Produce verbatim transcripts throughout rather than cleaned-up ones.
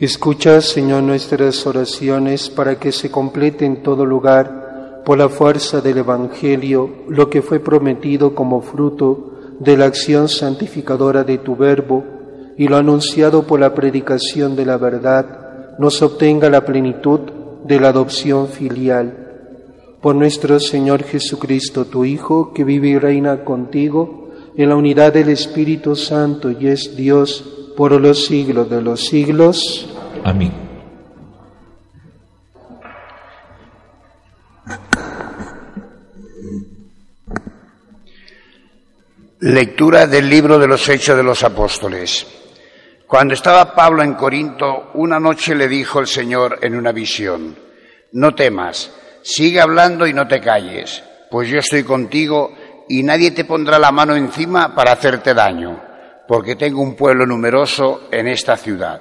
Escucha, Señor, nuestras oraciones para que se complete en todo lugar, por la fuerza del Evangelio, lo que fue prometido como fruto de la acción santificadora de tu Verbo, y lo anunciado por la predicación de la verdad, nos obtenga la plenitud de la adopción filial. Por nuestro Señor Jesucristo, tu Hijo, que vive y reina contigo en la unidad del Espíritu Santo y es Dios por los siglos de los siglos. Amén. Lectura del libro de los Hechos de los Apóstoles. Cuando estaba Pablo en Corinto, una noche le dijo el Señor en una visión: no temas, sigue hablando y no te calles, pues yo estoy contigo y nadie te pondrá la mano encima para hacerte daño, porque tengo un pueblo numeroso en esta ciudad.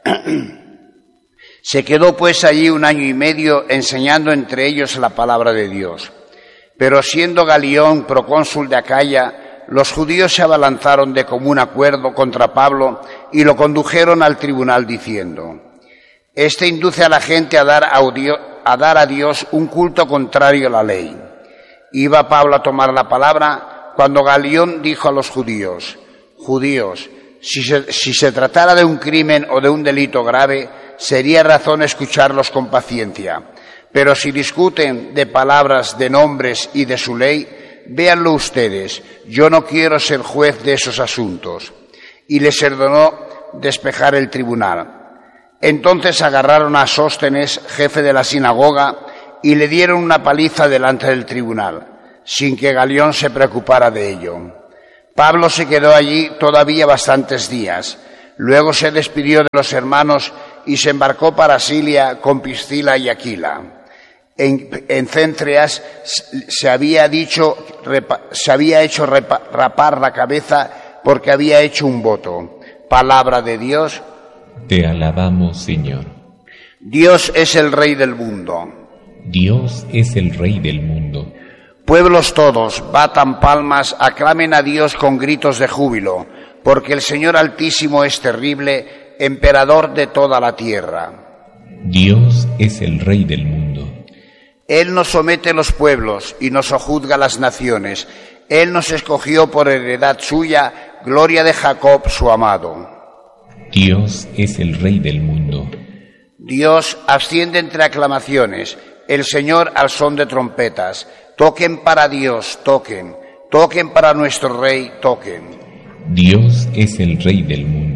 Se quedó pues allí un año y medio enseñando entre ellos la palabra de Dios. Pero siendo Galión procónsul de Acaya, los judíos se abalanzaron de común acuerdo contra Pablo y lo condujeron al tribunal diciendo: este induce a la gente a dar a Dios, a dar a Dios un culto contrario a la ley. Iba Pablo a tomar la palabra cuando Galión dijo a los judíos: judíos, si se, si se tratara de un crimen o de un delito grave, sería razón escucharlos con paciencia. Pero si discuten de palabras, de nombres y de su ley, véanlo ustedes, yo no quiero ser juez de esos asuntos. Y les ordenó despejar el tribunal. Entonces agarraron a Sóstenes, jefe de la sinagoga, y le dieron una paliza delante del tribunal, sin que Galión se preocupara de ello. Pablo se quedó allí todavía bastantes días. Luego se despidió de los hermanos y se embarcó para Silia con Priscila y Aquila. En, en Céntreas se había dicho, repa, se había hecho repa, rapar la cabeza porque había hecho un voto. Palabra de Dios. Te alabamos, Señor. Dios es el Rey del mundo. Dios es el Rey del mundo. Pueblos todos, batan palmas, aclamen a Dios con gritos de júbilo, porque el Señor Altísimo es terrible, emperador de toda la tierra. Dios es el Rey del mundo. Él nos somete los pueblos y nos sojuzga las naciones. Él nos escogió por heredad suya, gloria de Jacob su amado. Dios es el Rey del mundo. Dios asciende entre aclamaciones, el Señor al son de trompetas. Toquen para Dios, toquen, toquen para nuestro Rey, toquen. Dios es el Rey del mundo.